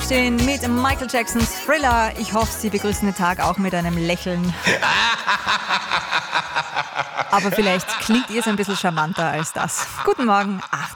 Aufstehen mit Michael Jacksons Thriller. Ich hoffe, Sie begrüßen den Tag auch mit einem Lächeln. Aber vielleicht klingt ihr es ein bisschen charmanter als das. Guten Morgen, 8